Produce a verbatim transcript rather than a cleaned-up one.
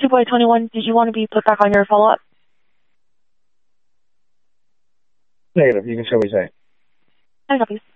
two boy twenty-one, did you want to be put back on your follow-up? Negative. You can still be safe. I copy.